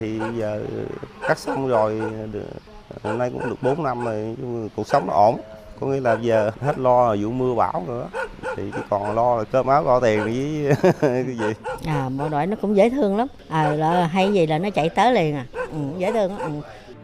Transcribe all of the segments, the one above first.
Thì giờ cắt xong rồi, nay cũng được 4 năm rồi, cuộc sống nó ổn. Có nghĩa là giờ hết lo vụ mưa bão nữa, thì chỉ còn lo là cơm áo gạo tiền với cái gì. Bộ đội nó cũng dễ thương lắm. Là hay gì là nó chạy tới liền dễ thương á.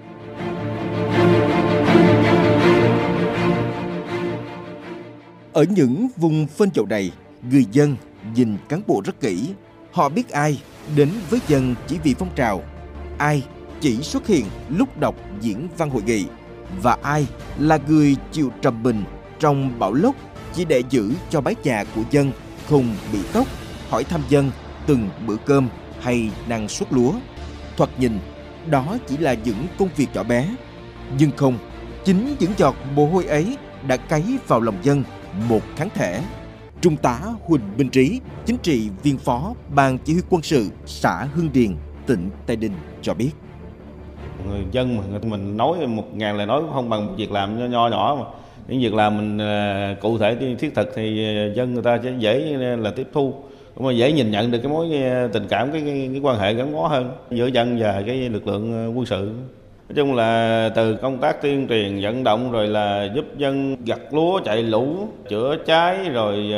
Ở những vùng phên dậu này, người dân nhìn cán bộ rất kỹ. Họ biết ai đến với dân chỉ vì phong trào, ai chỉ xuất hiện lúc đọc diễn văn hội nghị, và ai là người chịu trầm mình trong bão lốc chỉ để giữ cho mái nhà của dân không bị tốc, hỏi thăm dân từng bữa cơm hay năng suất lúa. Thoạt nhìn, đó chỉ là những công việc nhỏ bé. Nhưng không, chính những giọt mồ hôi ấy đã cấy vào lòng dân một kháng thể. Trung tá Huỳnh Minh Trí, chính trị viên phó Ban Chỉ huy quân sự xã Hưng Điền, tỉnh Tây Ninh cho biết. Người dân mình nói 1.000 lời nói cũng không bằng một việc làm nho nhỏ mà. Những việc làm mình cụ thể thiết thực thì dân người ta sẽ dễ là tiếp thu, cũng mà dễ nhìn nhận được cái mối tình cảm, cái quan hệ gắn bó hơn giữa dân và cái lực lượng quân sự. Nói chung là từ công tác tuyên truyền vận động, rồi là giúp dân gặt lúa, chạy lũ, chữa cháy, rồi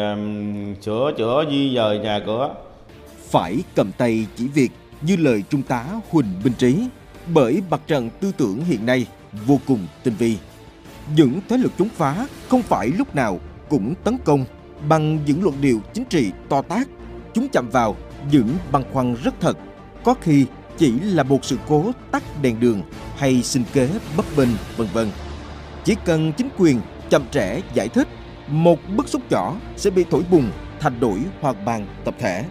chữa di dời nhà cửa. Phải cầm tay chỉ việc như lời Trung tá Huỳnh Minh Trí, bởi mặt trận tư tưởng hiện nay vô cùng tinh vi. Những thế lực chống phá không phải lúc nào cũng tấn công bằng những luận điệu chính trị to tát. Chúng chạm vào những băn khoăn rất thật, có khi chỉ là một sự cố tắt đèn đường hay sinh kế bấp bênh, vân vân. Chỉ cần chính quyền chậm trễ giải thích, một bức xúc nhỏ sẽ bị thổi bùng thành nỗi hoang mang tập thể.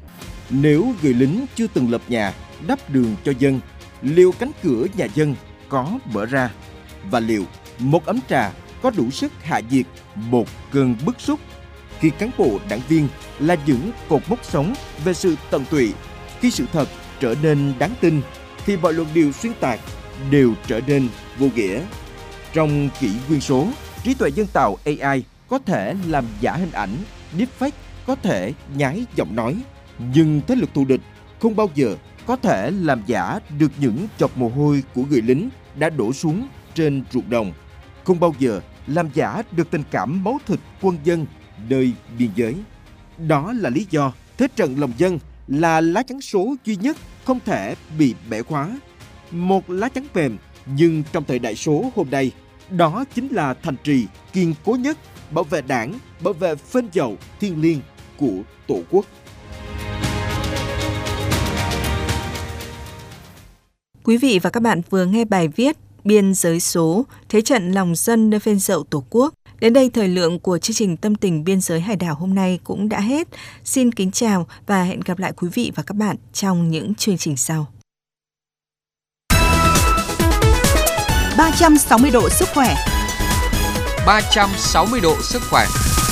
Nếu người lính chưa từng lập nhà, đắp đường cho dân, liệu cánh cửa nhà dân có mở ra? Và liệu một ấm trà có đủ sức hạ nhiệt một cơn bức xúc? Khi cán bộ đảng viên là những cột mốc sống về sự tận tụy, khi sự thật trở nên đáng tin, thì mọi luận điệu xuyên tạc đều trở nên vô nghĩa. Trong kỷ nguyên số, trí tuệ nhân tạo AI có thể làm giả hình ảnh, deepfake có thể nhái giọng nói, nhưng thế lực thù địch không bao giờ có thể làm giả được những giọt mồ hôi của người lính đã đổ xuống trên ruộng đồng, không bao giờ làm giả được tình cảm máu thịt quân dân nơi biên giới. Đó là lý do thế trận lòng dân là lá chắn số duy nhất không thể bị bẻ khóa. Một lá chắn mềm, nhưng trong thời đại số hôm nay, đó chính là thành trì kiên cố nhất bảo vệ Đảng, bảo vệ phên dậu thiêng liêng của Tổ quốc. Quý vị và các bạn vừa nghe bài viết Biên giới số, thế trận lòng dân nơi phên dậu Tổ quốc. Đến đây thời lượng của chương trình Tâm tình Biên giới Hải đảo hôm nay cũng đã hết. Xin kính chào và hẹn gặp lại quý vị và các bạn trong những chương trình sau. 360 độ sức khỏe. 360 độ sức khỏe.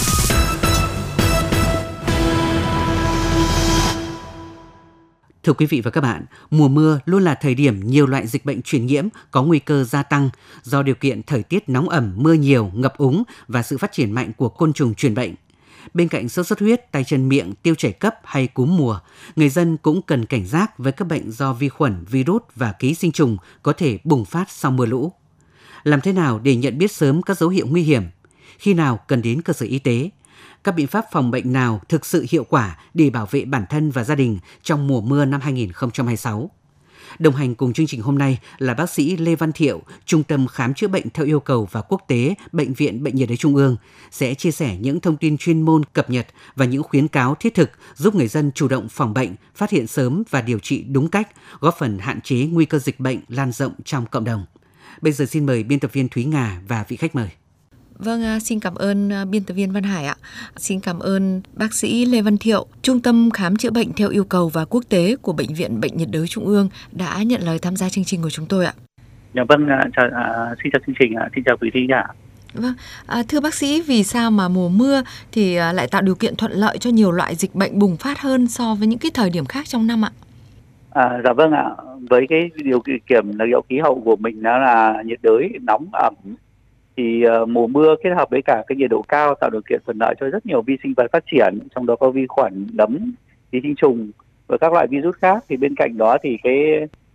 Thưa quý vị và các bạn, mùa mưa luôn là thời điểm nhiều loại dịch bệnh truyền nhiễm có nguy cơ gia tăng do điều kiện thời tiết nóng ẩm, mưa nhiều, ngập úng và sự phát triển mạnh của côn trùng truyền bệnh. Bên cạnh sốt xuất huyết, tay chân miệng, tiêu chảy cấp hay cúm mùa, người dân cũng cần cảnh giác với các bệnh do vi khuẩn, virus và ký sinh trùng có thể bùng phát sau mưa lũ. Làm thế nào để nhận biết sớm các dấu hiệu nguy hiểm? Khi nào cần đến cơ sở y tế? Các biện pháp phòng bệnh nào thực sự hiệu quả để bảo vệ bản thân và gia đình trong mùa mưa năm 2026? Đồng hành cùng chương trình hôm nay là bác sĩ Lê Văn Thiệu, Trung tâm Khám chữa bệnh theo yêu cầu và quốc tế Bệnh viện Bệnh nhiệt đới Trung ương, sẽ chia sẻ những thông tin chuyên môn cập nhật và những khuyến cáo thiết thực giúp người dân chủ động phòng bệnh, phát hiện sớm và điều trị đúng cách, góp phần hạn chế nguy cơ dịch bệnh lan rộng trong cộng đồng. Bây giờ xin mời biên tập viên Thúy Nga và vị khách mời. Vâng, xin cảm ơn biên tập viên Văn Hải ạ. Xin cảm ơn bác sĩ Lê Văn Thiệu, Trung tâm Khám chữa bệnh theo yêu cầu và quốc tế của Bệnh viện Bệnh nhiệt đới Trung ương đã nhận lời tham gia chương trình của chúng tôi ạ. Dạ vâng, xin chào chương trình, xin chào quý thính giả. Vâng, thưa bác sĩ, vì sao mà mùa mưa thì lại tạo điều kiện thuận lợi cho nhiều loại dịch bệnh bùng phát hơn so với những cái thời điểm khác trong năm ạ? Dạ vâng ạ, với cái điều kiện là khí hậu của mình nó là nhiệt đới nóng ẩm, thì mùa mưa kết hợp với cả cái nhiệt độ cao tạo điều kiện thuận lợi cho rất nhiều vi sinh vật phát triển, trong đó có vi khuẩn, nấm, ký sinh trùng và các loại virus khác. Thì bên cạnh đó thì cái